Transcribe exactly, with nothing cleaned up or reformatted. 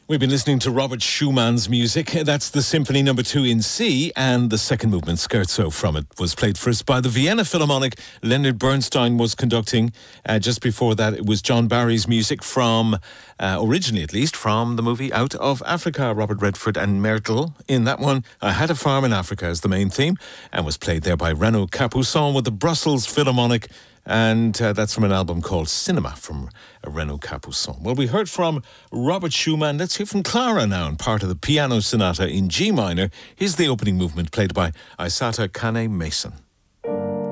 We've been listening to Robert Schumann's music. That's the Symphony Number Two in C, and the second movement, Scherzo, from it was played for us by the Vienna Philharmonic. Leonard Bernstein was conducting. Uh, just before that, it was John Barry's music from, uh, originally at least, from the movie Out of Africa. Robert Redford and Myrtle in that one. I Had a Farm in Africa as the main theme, and was played there by Renaud Capuçon with the Brussels Philharmonic. And uh, that's from an album called Cinema from uh, Renaud Capuçon. Well, we heard from Robert Schumann. Let's hear from Clara now, and part of the Piano Sonata in G minor. Here's the opening movement played by Isata Kane Mason.